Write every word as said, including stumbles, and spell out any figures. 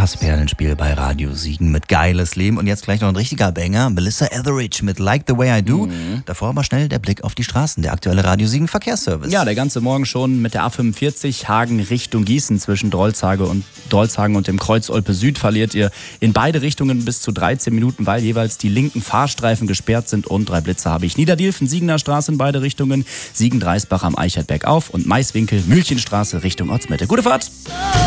Das Perlenspiel bei Radio Siegen mit Geiles Leben. Und jetzt gleich noch ein richtiger Banger. Melissa Etheridge mit Like the Way I Do. Mhm. Davor aber schnell der Blick auf die Straßen. Der aktuelle Radio Siegen Verkehrsservice. Ja, der ganze Morgen schon mit der A fünfundvierzig Hagen Richtung Gießen zwischen Drolshagen und, Drolshagen und dem Kreuz Olpe Süd verliert ihr in beide Richtungen bis zu dreizehn Minuten, weil jeweils die linken Fahrstreifen gesperrt sind. Und drei Blitze habe ich. Niederdilfen, Siegener Straße in beide Richtungen. Siegen-Dreisbach am Eichertberg auf und Maiswinkel, Mühlchenstraße Richtung Ortsmitte. Gute Fahrt!